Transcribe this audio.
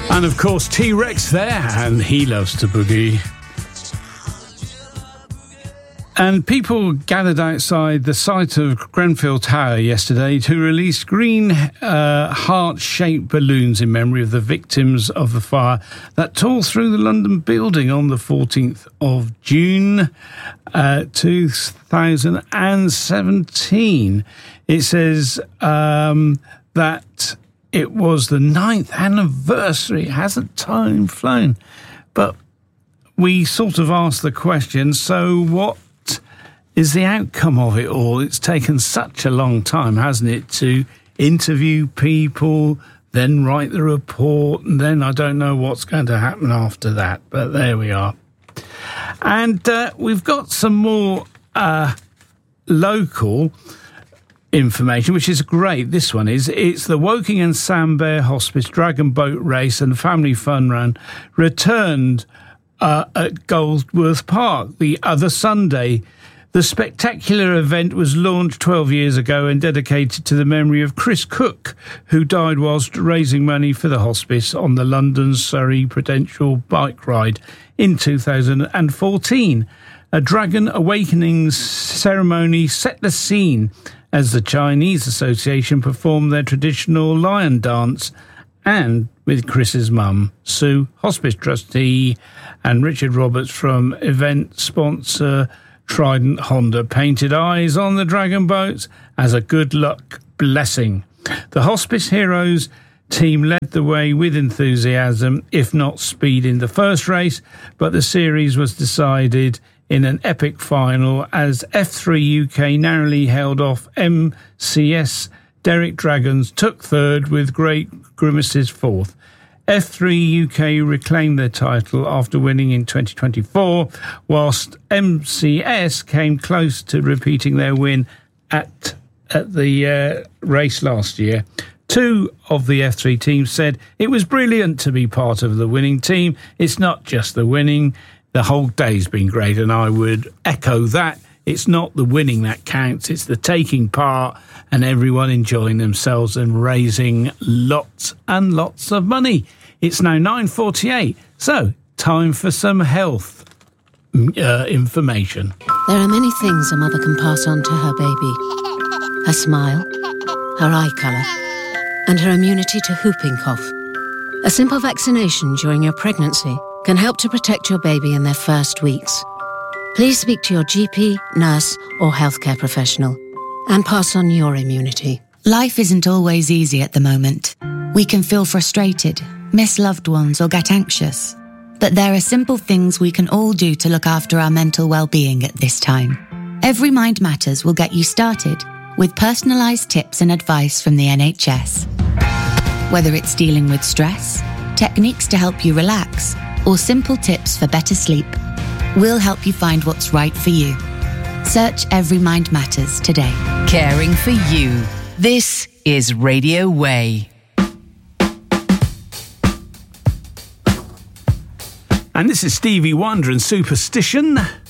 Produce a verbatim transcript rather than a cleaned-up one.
And of course T-Rex there, and he loves to boogie. And people gathered outside the site of Grenfell Tower yesterday to release green uh, heart-shaped balloons in memory of the victims of the fire that tore through the London building on the fourteenth of June uh, two thousand seventeen. It says um, that it was the ninth anniversary. Hasn't time flown? But we sort of asked the question, so what is the outcome of it all? It's taken such a long time, hasn't it, to interview people, then write the report, and then I don't know what's going to happen after that, but there we are. And uh, we've got some more uh, local information, which is great. This one is, it's the Woking and Sam Bear Hospice Dragon Boat Race and Family Fun Run returned uh, at Goldsworth Park the other Sunday. The spectacular event was launched twelve years ago and dedicated to the memory of Chris Cook, who died whilst raising money for the hospice on the London-Surrey Prudential bike ride in two thousand fourteen. A Dragon Awakening ceremony set the scene as the Chinese Association performed their traditional lion dance, and with Chris's mum, Sue, hospice trustee, and Richard Roberts from event sponsor Trident Honda painted eyes on the dragon boats as a good luck blessing. The Hospice Heroes team led the way with enthusiasm, if not speed, in the first race, but the series was decided in an epic final as F three U K narrowly held off M C S Derek Dragons, took third with Great Grimaces fourth. F three U K reclaimed their title after winning in twenty twenty-four, whilst M C S came close to repeating their win at at the uh, race last year. Two of the F three teams said it was brilliant to be part of the winning team. It's not just the winning, the whole day's been great, and I would echo that. It's not the winning that counts, it's the taking part and everyone enjoying themselves and raising lots and lots of money. It's now nine forty-eight, so time for some health uh, information. There are many things a mother can pass on to her baby. Her smile, her eye colour, and her immunity to whooping cough. A simple vaccination during your pregnancy can help to protect your baby in their first weeks. Please speak to your G P, nurse, or healthcare professional and pass on your immunity. Life isn't always easy at the moment. We can feel frustrated, miss loved ones, or get anxious. But there are simple things we can all do to look after our mental well-being at this time. Every Mind Matters will get you started with personalised tips and advice from the N H S. Whether it's dealing with stress, techniques to help you relax, or simple tips for better sleep, we'll help you find what's right for you. Search Every Mind Matters today. Caring for you. This is Radio Way. And this is Stevie Wonder and Superstition.